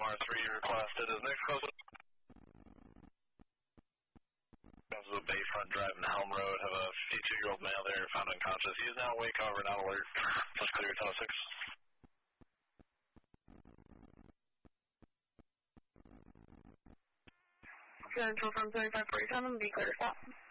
MR3, you requested. Is next close? Comes with Bayfront Drive and Helm Road. Have a 52-year-old male there found unconscious. He is now awake, however, not alert. Just clear 10-6. Central from 2547, be clear, stop.